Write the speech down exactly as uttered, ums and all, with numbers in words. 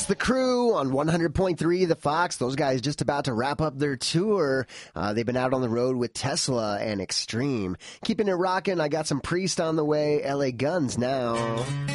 The Crew on one hundred point three The Fox. Those guys just about to wrap up their tour. Uh, they've been out on the road with Tesla and Extreme. Keeping it rocking. I got some Priest on the way. L A Guns now.